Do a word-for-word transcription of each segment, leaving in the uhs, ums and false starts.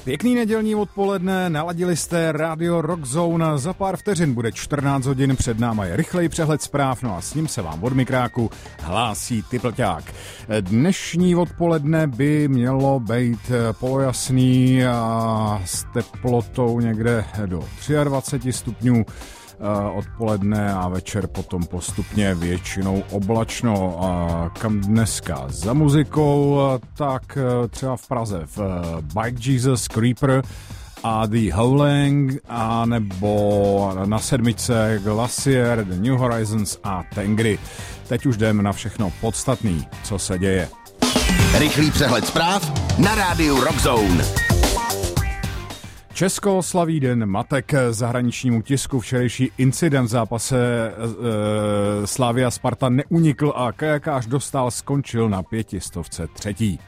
Pěkný nedělní odpoledne, naladili jste Radio Rock Zone, za pár vteřin bude čtrnáct hodin, před náma je rychlej přehled zpráv, no a s ním se vám od mikráku hlásí Typlťák. Dnešní odpoledne by mělo být polojasný a s teplotou někde do dvacet tři stupňů. Odpoledne a večer potom postupně většinou oblačno. A kam dneska za muzikou, tak třeba v Praze v Bike Jesus, Creeper a The Howling, a nebo na sedmičce Glacier, The New Horizons a Tengri. Teď už jdeme na všechno podstatný, co se děje. Rychlý přehled zpráv na rádiu Rock Zone. Česko slaví Den matek. Zahraničnímu tisku včerejší incident v zápase e, Slavia Sparta neunikl a kajakář Dostál skončil na pětistovce třetí.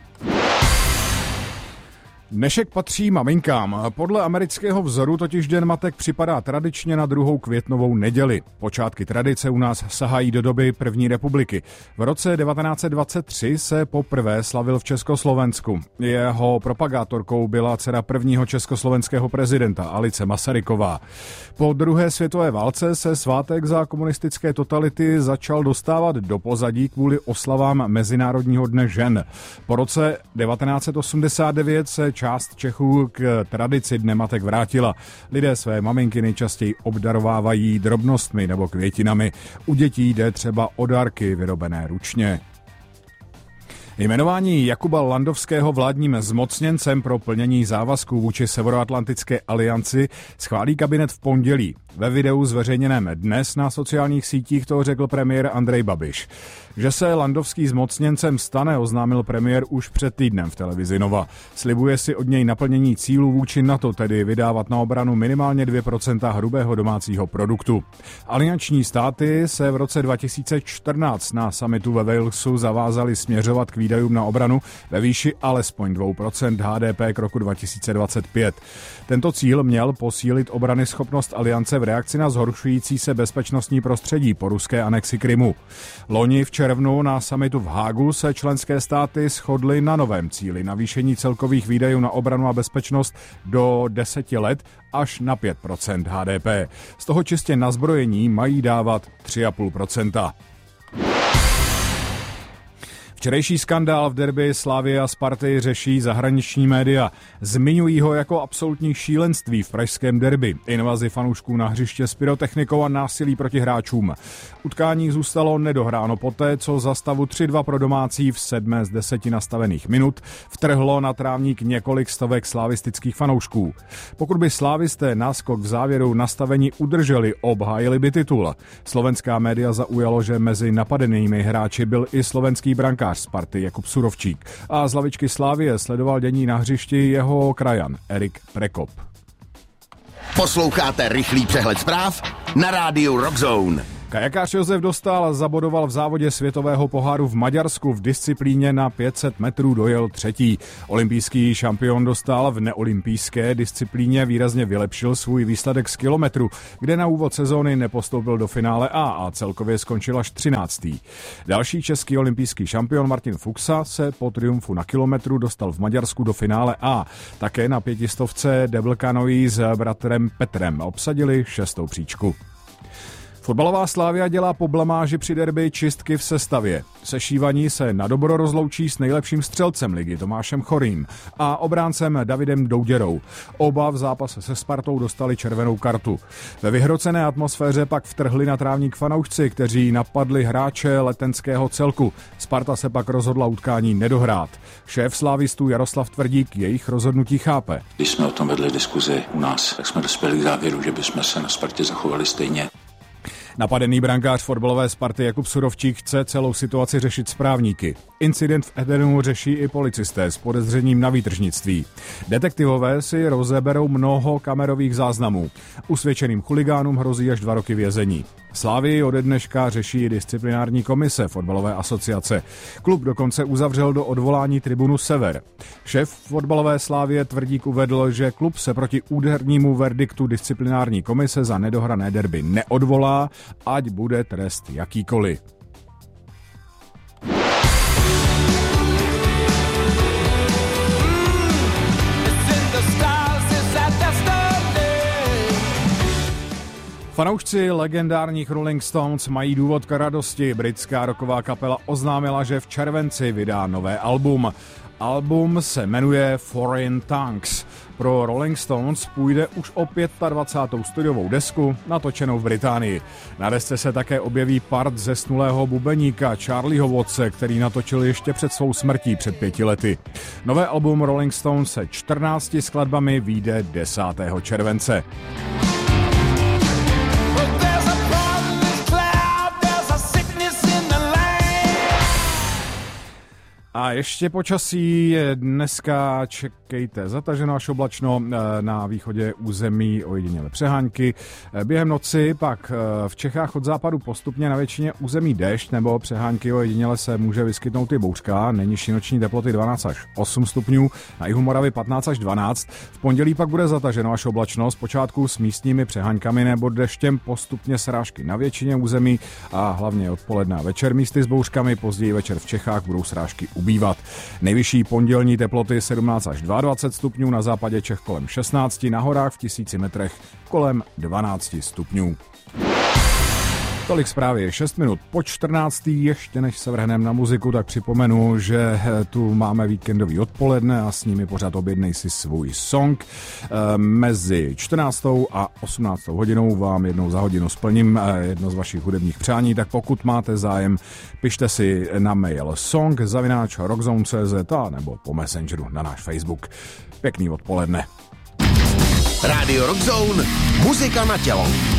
Dnešek patří maminkám. Podle amerického vzoru totiž Den matek připadá tradičně na druhou květnovou neděli. Počátky tradice u nás sahají do doby první republiky. V roce devatenáct set dvacet tři se poprvé slavil v Československu. Jeho propagátorkou byla dcera prvního československého prezidenta Alice Masaryková. Po druhé světové válce se svátek za komunistické totality začal dostávat do pozadí kvůli oslavám Mezinárodního dne žen. Po roce devatenáct set osmdesát devět se část Čechů k tradici Dne matek vrátila. Lidé své maminky nejčastěji obdarovávají drobnostmi nebo květinami. U dětí jde třeba o dárky vyrobené ručně. Jmenování Jakuba Landovského vládním zmocněncem pro plnění závazků vůči Severoatlantické alianci schválí kabinet v pondělí. Ve videu zveřejněném dnes na sociálních sítích to řekl premiér Andrej Babiš. Že se Landovský zmocněncem stane, oznámil premiér už před týdnem v televizi Nova. Slibuje si od něj naplnění cílů vůči NATO, tedy vydávat na obranu minimálně dvě procenta hrubého domácího produktu. Alianční státy se v roce dva tisíce čtrnáct na summitu ve Walesu zavázali směřovat k výdajům na obranu ve výši alespoň dvě procenta H D P k roku dva tisíce dvacet pět. Tento cíl měl posílit obranyschopnost aliance v reakci na zhoršující se bezpečnostní prostředí po ruské anexi Krymu. Loni v červnu na summitu v Hágu se členské státy shodly na novém cíli navýšení celkových výdajů na obranu a bezpečnost do deseti let až na pět procent H D P. Z toho čistě na zbrojení mají dávat tři celá pět procenta. Včerejší skandál v derby Slavie a Sparty řeší zahraniční média. Zmiňují ho jako absolutní šílenství v pražském derby. Invazi fanoušků na hřiště s pyrotechnikou a násilí proti hráčům. Utkání zůstalo nedohráno poté, co za stavu tři dva pro domácí v sedmé z deseti nastavených minut vtrhlo na trávník několik stovek slavistických fanoušků. Pokud by slávisté náskok v závěru nastavení udrželi, obhájili by titul. Slovenská média zaujalo, že mezi napadenými hráči byl i slovenský brankář Sparty Jakub Surovčík a z lavičky Slavie sledoval dění na hřišti jeho krajan Erik Prekop. Posloucháte rychlý přehled zpráv na rádiu Rock Zone. Kajakář Josef Dostál zabodoval v závodě světového poháru v Maďarsku. V disciplíně na pět set metrů dojel třetí. Olympijský šampion Dostál v neolympijské disciplíně výrazně vylepšil svůj výsledek z kilometru, kde na úvod sezóny nepostoupil do finále A a celkově skončil až třináctý. Další český olympijský šampion Martin Fuxa se po triumfu na kilometru dostal v Maďarsku do finále A. Také na pětistovce double canoe s bratrem Petrem obsadili šestou příčku. Fotbalová Slavia dělá po blamáži při derby čistky v sestavě. Sešívaní se na dobro rozloučí s nejlepším střelcem ligy Tomášem Chorým a obráncem Davidem Douděrou. Oba v zápase se Spartou dostali červenou kartu. Ve vyhrocené atmosféře pak vtrhli na trávník fanoušci, kteří napadli hráče letenského celku. Sparta se pak rozhodla utkání nedohrát. Šéf slávistů Jaroslav Tvrdík jejich rozhodnutí chápe. Když jsme o tom vedli diskuzi u nás, tak jsme dospěli k závěru, že bychom se na Spartě zachovali stejně. Napadený brankář fotbalové Sparty Jakub Surovčík chce celou situaci řešit s právníky. Incident v Edenu řeší i policisté s podezřením na výtržnictví. Detektivové si rozeberou mnoho kamerových záznamů. Usvědčeným chuligánům hrozí až dva roky vězení. Slavii ode dneška řeší disciplinární komise fotbalové asociace. Klub dokonce uzavřel do odvolání tribunu Sever. Šéf fotbalové Slavie Tvrdík uvedl, že klub se proti údernímu verdiktu disciplinární komise za nedohrané derby neodvolá, ať bude trest jakýkoliv. The stars Fanoušci legendárních Rolling Stones mají důvod k radosti. Britská rocková kapela oznámila, že v červenci vydá nové album. Album se jmenuje Foreign Tongues. Pro Rolling Stones půjde už o dvacátou pátou studiovou desku, natočenou v Británii. Na desce se také objeví part zesnulého bubeníka Charlieho Wattse, který natočil ještě před svou smrtí před pěti lety. Nové album Rolling Stones se čtrnácti skladbami vyjde desátého července. A ještě počasí. Dneska čekejte zataženo až oblačno, na východě území ojedinělé přehánky. Během noci pak v Čechách od západu postupně na většině území déšť nebo přehánky, ojediněle se může vyskytnout i bouřka. Nejnižší noční teploty dvanáct až osm stupňů, na jihu Moravy patnáct až dvanáct. V pondělí pak bude zataženo až oblačno, zpočátku s místními přeháňkami nebo deštěm, postupně srážky na většině území a hlavně odpoledne a večer místy s bouřkami, později večer v Čechách budou srážky ubývat. Nejvyšší pondělní teploty sedmnáct až dvacet dva stupňů, na západě Čech kolem šestnáct, na horách v tisíci metrech kolem dvanáct stupňů. Tolik zprávy je šest minut po čtrnáctý. Ještě než se vrhneme na muziku, tak připomenu, že tu máme víkendový odpoledne a s nimi pořád objednej si svůj song. Mezi čtrnáctou a osmnáctou hodinou vám jednou za hodinu splním jedno z vašich hudebních přání, tak pokud máte zájem, pište si na mail song zavináč rockzone tečka cé zet a nebo po Messengeru na náš Facebook. Pěkný odpoledne. Rádio Rockzone, muzika na tělo.